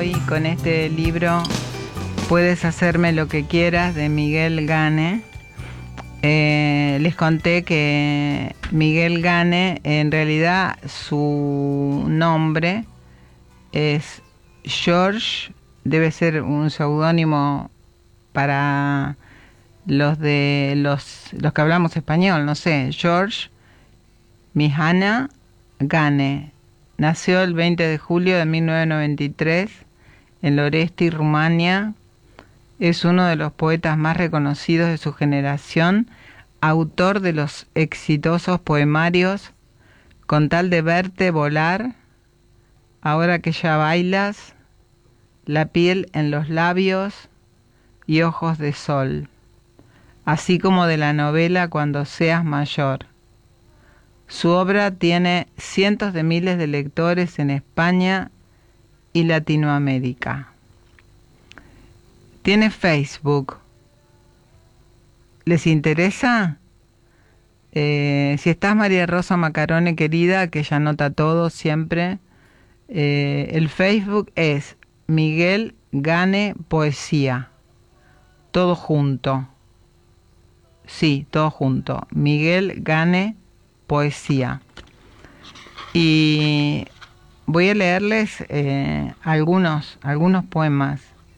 hoy con este libro Puedes hacerme lo que quieras de Miguel Gane. Les conté que Miguel Gane, en realidad su nombre es George, debe ser un seudónimo para los que hablamos español, no sé, George Mihana Gane. Nació el 20 de julio de 1993 en Loresti, Rumania. Es uno de los poetas más reconocidos de su generación, autor de los exitosos poemarios Con tal de verte volar, Ahora que ya bailas, La piel en los labios y Ojos de sol, así como de la novela Cuando seas mayor. Su obra tiene cientos de miles de lectores en España y Latinoamérica. Tiene Facebook. ¿Les interesa? Si estás María Rosa Macarone, querida, que ella anota todo siempre, el Facebook es Miguel Gane Poesía. Todo junto. Sí, todo junto. Miguel Gane Poesía. Y voy a leerles algunos poemas.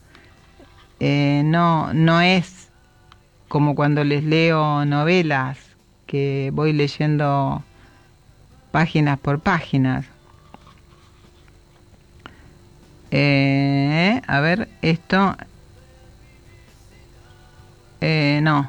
No es como cuando les leo novelas, que voy leyendo páginas por páginas. A ver, esto... no.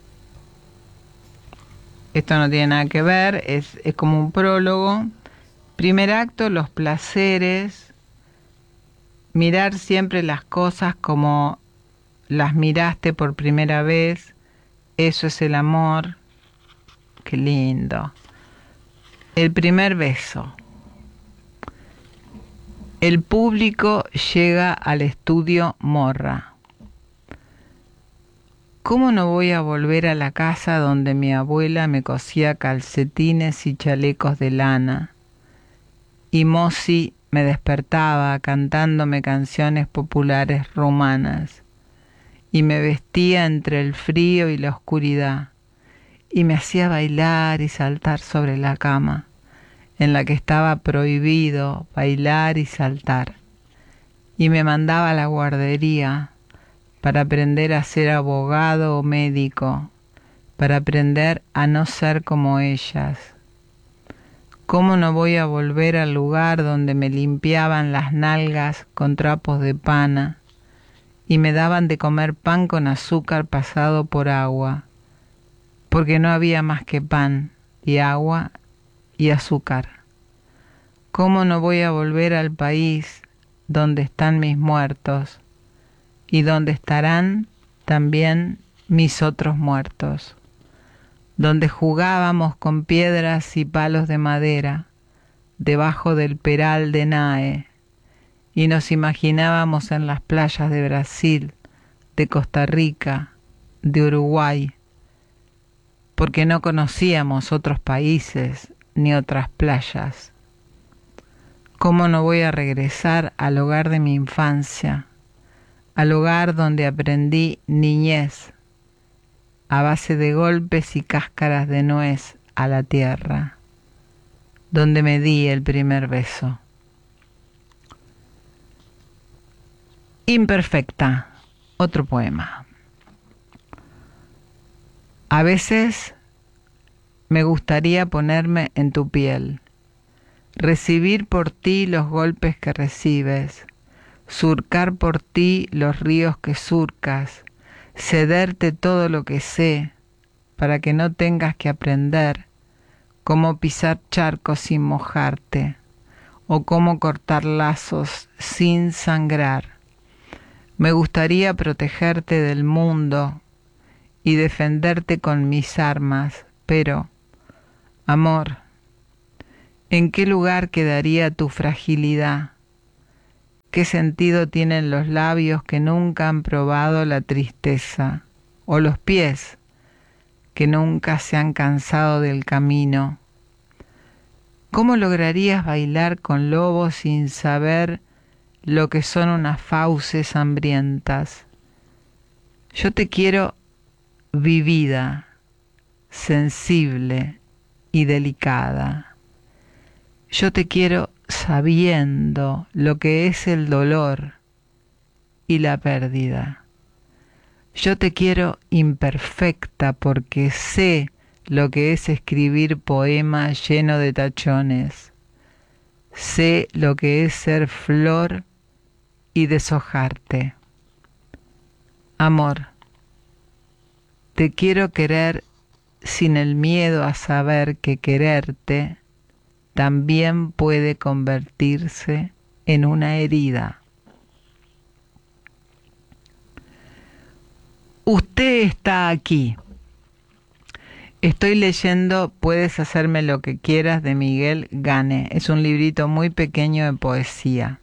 Esto no tiene nada que ver, es como un prólogo. Primer acto, los placeres. Mirar siempre las cosas como las miraste por primera vez. Eso es el amor. Qué lindo. El primer beso. El público llega al estudio Morra. ¿Cómo no voy a volver a la casa donde mi abuela me cosía calcetines y chalecos de lana? Y Mosi me despertaba cantándome canciones populares rumanas. Y me vestía entre el frío y la oscuridad. Y me hacía bailar y saltar sobre la cama, en la que estaba prohibido bailar y saltar. Y me mandaba a la guardería para aprender a ser abogado o médico, para aprender a no ser como ellas. ¿Cómo no voy a volver al lugar donde me limpiaban las nalgas con trapos de pana y me daban de comer pan con azúcar pasado por agua, porque no había más que pan y agua y azúcar? ¿Cómo no voy a volver al país donde están mis muertos y donde estarán también mis otros muertos? Donde jugábamos con piedras y palos de madera debajo del peral de Nae y nos imaginábamos en las playas de Brasil, de Costa Rica, de Uruguay, porque no conocíamos otros países ni otras playas. ¿Cómo no voy a regresar al hogar de mi infancia, al hogar donde aprendí niñez, a base de golpes y cáscaras de nuez a la tierra, donde me di el primer beso? Imperfecta, otro poema. A veces me gustaría ponerme en tu piel, recibir por ti los golpes que recibes, surcar por ti los ríos que surcas, cederte todo lo que sé, para que no tengas que aprender cómo pisar charcos sin mojarte, o cómo cortar lazos sin sangrar. Me gustaría protegerte del mundo y defenderte con mis armas, pero, amor, ¿en qué lugar quedaría tu fragilidad? ¿Qué sentido tienen los labios que nunca han probado la tristeza? ¿O los pies que nunca se han cansado del camino? ¿Cómo lograrías bailar con lobos sin saber lo que son unas fauces hambrientas. Yo te quiero vivida, sensible y delicada. Yo te quiero sabiendo lo que es el dolor y la pérdida. Yo te quiero imperfecta porque sé lo que es escribir poema lleno de tachones. Sé lo que es ser flor y deshojarte. Amor, te quiero querer sin el miedo a saber que quererte también puede convertirse en una herida. Usted está aquí. Estoy leyendo Puedes hacerme lo que quieras de Miguel Gane. Es un librito muy pequeño de poesía.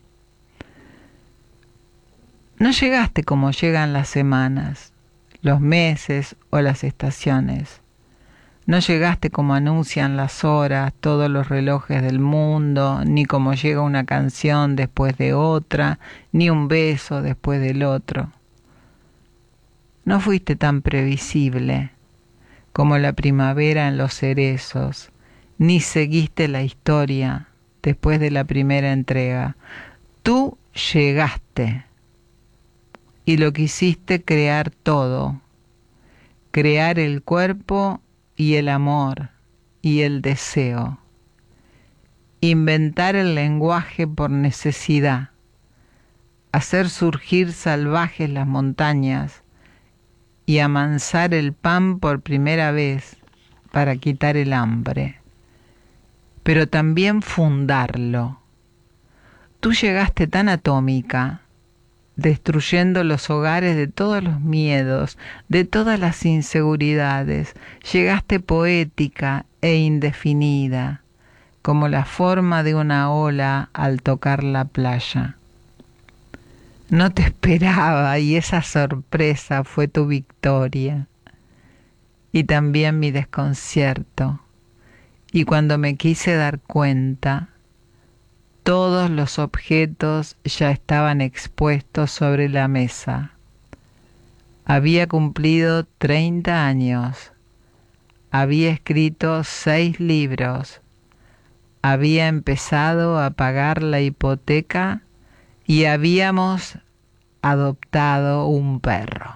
No llegaste como llegan las semanas, los meses o las estaciones. No llegaste como anuncian las horas, todos los relojes del mundo, ni como llega una canción después de otra, ni un beso después del otro. No fuiste tan previsible como la primavera en los cerezos, ni seguiste la historia después de la primera entrega. Tú llegaste y lo quisiste crear todo, crear el cuerpo y el amor y el deseo, inventar el lenguaje por necesidad, hacer surgir salvajes las montañas y amansar el pan por primera vez para quitar el hambre, pero también fundarlo. Tú llegaste tan atómica, destruyendo los hogares de todos los miedos, de todas las inseguridades. Llegaste poética e indefinida, como la forma de una ola al tocar la playa. No te esperaba y esa sorpresa fue tu victoria y también mi desconcierto. Y cuando me quise dar cuenta, todos los objetos ya estaban expuestos sobre la mesa. Había cumplido 30 años. Había escrito 6 libros. Había empezado a pagar la hipoteca y habíamos adoptado un perro.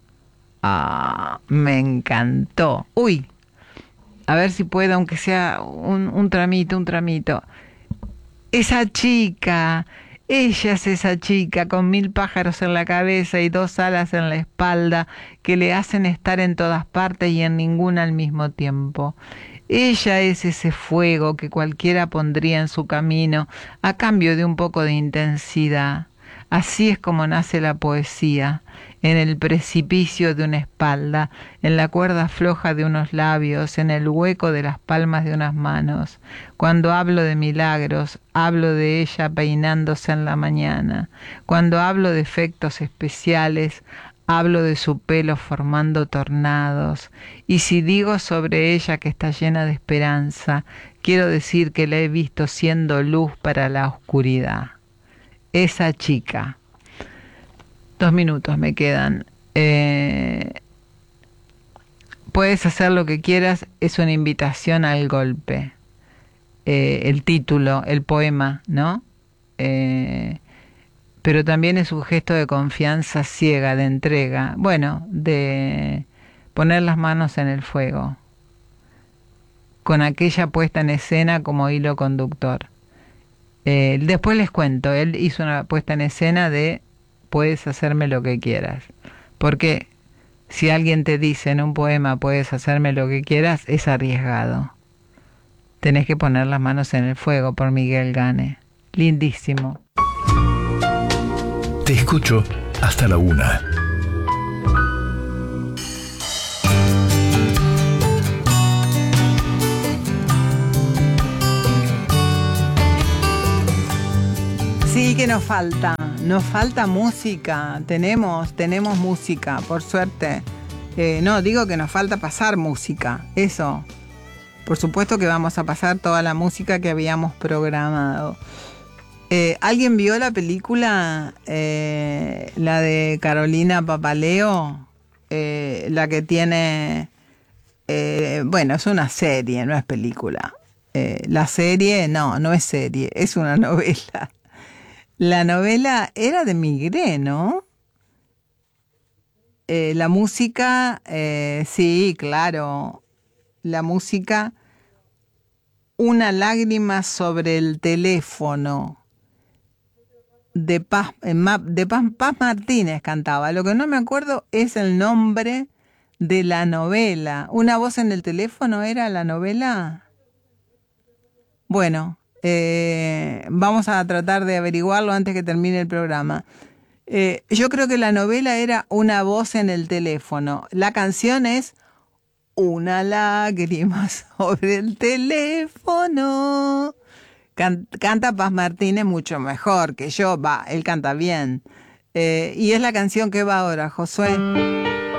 Me encantó. Uy, a ver si puedo, aunque sea un tramito. Esa chica, ella es esa chica con 1000 pájaros en la cabeza y 2 alas en la espalda que le hacen estar en todas partes y en ninguna al mismo tiempo. Ella es ese fuego que cualquiera pondría en su camino a cambio de un poco de intensidad. Así es como nace la poesía, en el precipicio de una espalda, en la cuerda floja de unos labios, en el hueco de las palmas de unas manos. Cuando hablo de milagros, hablo de ella peinándose en la mañana. Cuando hablo de efectos especiales, hablo de su pelo formando tornados. Y si digo sobre ella que está llena de esperanza, quiero decir que la he visto siendo luz para la oscuridad. Esa chica. 2 minutos me quedan. Puedes hacer lo que quieras, es una invitación al golpe. El título, el poema, ¿no? Pero también es un gesto de confianza ciega, de entrega. Bueno, de poner las manos en el fuego, con aquella puesta en escena como hilo conductor. Después les cuento, él hizo una puesta en escena de puedes hacerme lo que quieras. Porque si alguien te dice en un poema puedes hacerme lo que quieras, es arriesgado. Tenés que poner las manos en el fuego por Miguel Gane. Lindísimo. Te escucho hasta la 1. Sí, que nos falta música, tenemos música, por suerte. No, digo que nos falta pasar música, eso. Por supuesto que vamos a pasar toda la música que habíamos programado. ¿Alguien vio la película, la de Carolina Papaleo? La que tiene, bueno, es una serie, no es película. La serie, no es serie, es una novela. La novela era de Migré, ¿no? La música, sí, claro. La música, Una lágrima sobre el teléfono. Paz Martínez cantaba. Lo que no me acuerdo es el nombre de la novela. ¿Una voz en el teléfono era la novela? Bueno, vamos a tratar de averiguarlo antes que termine el programa. Yo creo que la novela era Una voz en el teléfono. La canción es Una lágrima sobre el teléfono. Canta Paz Martínez mucho mejor que yo, él canta bien. Y es la canción que va ahora, Josué.